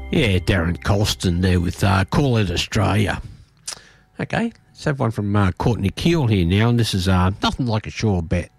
Yeah, Darren Colston there with Call It Australia. Okay, let's have one from Courtney Keel here now, and this is Nothing Like a Sure Bet.